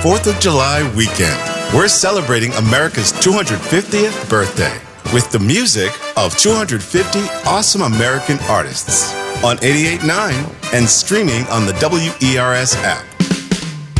4th of July weekend. We're celebrating America's 250th birthday with the music of 250 awesome American artists on 88.9 and streaming on the WERS app.